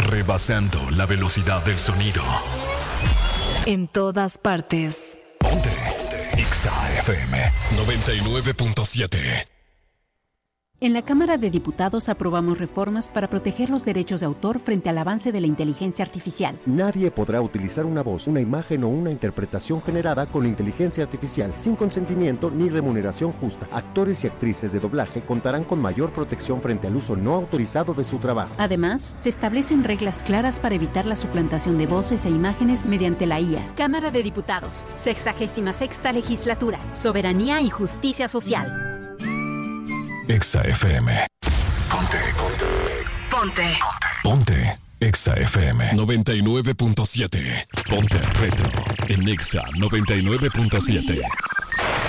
rebasando la velocidad del sonido. En todas partes. Ponte. Exa FM 99.7. En la Cámara de Diputados aprobamos reformas para proteger los derechos de autor frente al avance de la inteligencia artificial. Nadie podrá utilizar una voz, una imagen o una interpretación generada con inteligencia artificial sin consentimiento ni remuneración justa. Actores y actrices de doblaje contarán con mayor protección frente al uso no autorizado de su trabajo. Además, se establecen reglas claras para evitar la suplantación de voces e imágenes mediante la IA. Cámara de Diputados, 66ª Legislatura, Soberanía y Justicia Social. Exa FM. Ponte. Exa FM 99.7. Ponte retro en Exa 99.7.